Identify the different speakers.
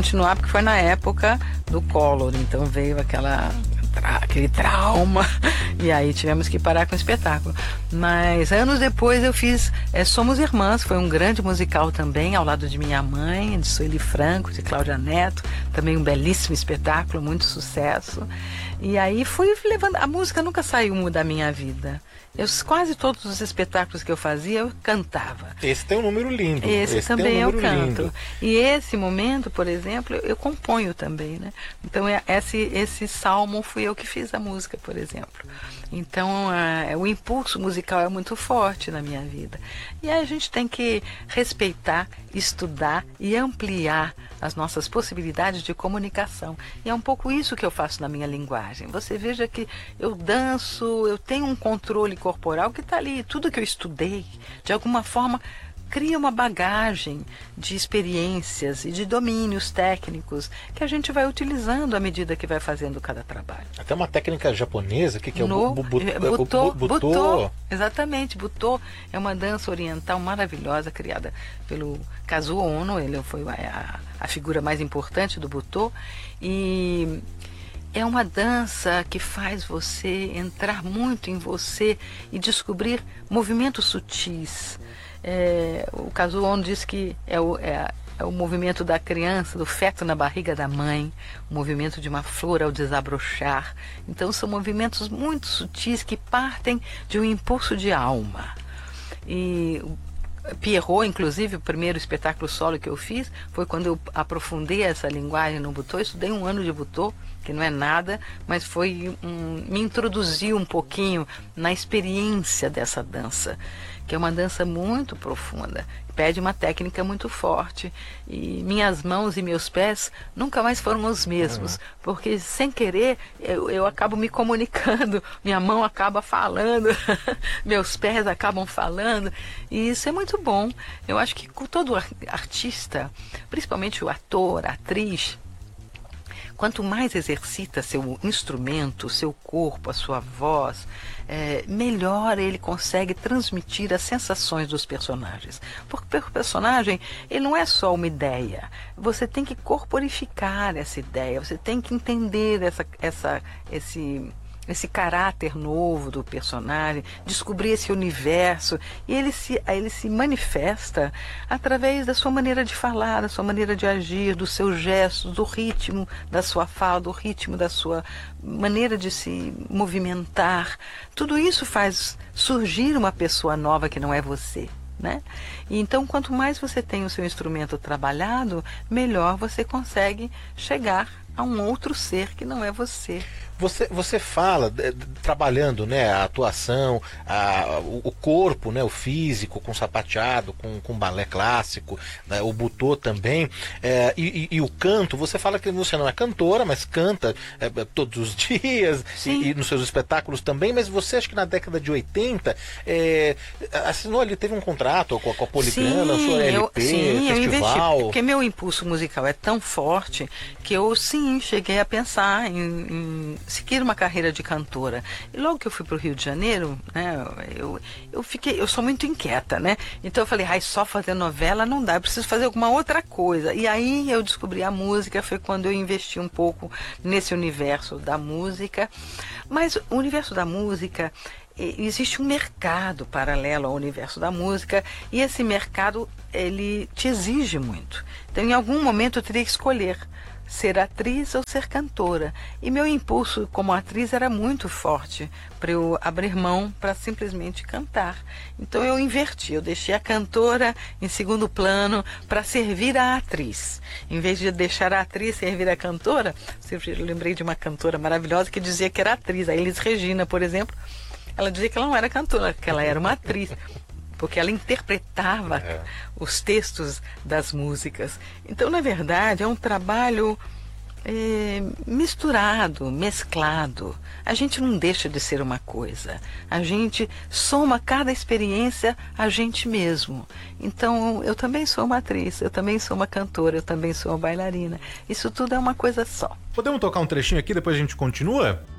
Speaker 1: continuar, porque foi na época do Collor, então veio aquele trauma, e aí tivemos que parar com o espetáculo. Mas anos depois eu fiz Somos Irmãs, foi um grande musical também, ao lado de minha mãe, de Sueli Franco, de Cláudia Neto, também um belíssimo espetáculo, muito sucesso. E aí fui levando, a música nunca saiu da minha vida. Quase todos os espetáculos que eu fazia, eu cantava.
Speaker 2: Esse tem um número lindo.
Speaker 1: Esse também
Speaker 2: eu
Speaker 1: canto.
Speaker 2: Lindo.
Speaker 1: E esse momento, por exemplo, eu componho também, né? Então esse salmo fui eu que fiz a música, por exemplo. Então o impulso musical é muito forte na minha vida. E aí a gente tem que respeitar, estudar e ampliar as nossas possibilidades de comunicação. E é um pouco isso que eu faço na minha linguagem. Você veja que eu danço, eu tenho um controle corporal que está ali. Tudo que eu estudei, de alguma forma, cria uma bagagem de experiências e de domínios técnicos que a gente vai utilizando à medida que vai fazendo cada trabalho.
Speaker 2: Até uma técnica japonesa, que é o Butô.
Speaker 1: Exatamente, Butô é uma dança oriental maravilhosa, criada pelo Kazuo Ono, ele foi a figura mais importante do Butô, e é uma dança que faz você entrar muito em você e descobrir movimentos sutis. O Kazuo Ono diz que é o movimento da criança, do feto na barriga da mãe, o movimento de uma flor ao desabrochar. Então são movimentos muito sutis que partem de um impulso de alma. E Pierrot, inclusive, o primeiro espetáculo solo que eu fiz foi quando eu aprofundei essa linguagem no Butô. Eu estudei 1 ano de Butô, que não é nada, mas me introduziu um pouquinho na experiência dessa dança, que é uma dança muito profunda, pede uma técnica muito forte, e minhas mãos e meus pés nunca mais foram os mesmos, porque sem querer eu acabo me comunicando, minha mão acaba falando, meus pés acabam falando, e isso é muito bom. Eu acho que todo artista, principalmente o ator, a atriz, quanto mais exercita seu instrumento, seu corpo, a sua voz, melhor ele consegue transmitir as sensações dos personagens. Porque o personagem, ele não é só uma ideia. Você tem que corporificar essa ideia, você tem que entender esse caráter novo do personagem, descobrir esse universo, e ele se manifesta através da sua maneira de falar, da sua maneira de agir, dos seus gestos, do ritmo da sua fala, do ritmo da sua maneira de se movimentar. Tudo isso faz surgir uma pessoa nova que não é você, né? E então, quanto mais você tem o seu instrumento trabalhado, melhor você consegue chegar a um outro ser que não é você.
Speaker 2: Você fala, trabalhando, né, a atuação, o corpo, né, o físico, com sapateado, com balé clássico, né, o Butô também, e o canto. Você fala que você não é cantora, mas canta todos os dias, e nos seus espetáculos também, mas você, acho que na década de 80, assinou ali, teve um contrato com a Poligram, lançou LP, festival.
Speaker 1: Eu investi, porque meu impulso musical é tão forte que eu, cheguei a pensar em seguir uma carreira de cantora. E logo que eu fui para o Rio de Janeiro, né, eu sou muito inquieta, né? Então eu falei, só fazer novela não dá, eu preciso fazer alguma outra coisa. E aí eu descobri a música, foi quando eu investi um pouco nesse universo da música. Mas o universo da música, existe um mercado paralelo ao universo da música, e esse mercado, ele te exige muito. Então em algum momento eu teria que escolher ser atriz ou ser cantora. E meu impulso como atriz era muito forte para eu abrir mão para simplesmente cantar. Então eu inverti, eu deixei a cantora em segundo plano para servir a atriz. Em vez de deixar a atriz servir a cantora, eu lembrei de uma cantora maravilhosa que dizia que era atriz. A Elis Regina, por exemplo, ela dizia que ela não era cantora, que ela era uma atriz, porque ela interpretava os textos das músicas. Então, na verdade, é um trabalho misturado, mesclado. A gente não deixa de ser uma coisa. A gente soma cada experiência a gente mesmo. Então, eu também sou uma atriz, eu também sou uma cantora, eu também sou uma bailarina. Isso tudo é uma coisa só.
Speaker 2: Podemos tocar um trechinho aqui, depois a gente continua?